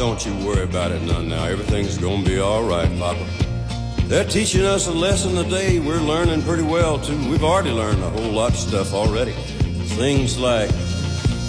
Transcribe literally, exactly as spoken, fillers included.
don't you worry about it none now. Everything's gonna be all right, Papa. They're teaching us a lesson a day. We're learning pretty well, too. We've already learned a whole lot of stuff already. Things like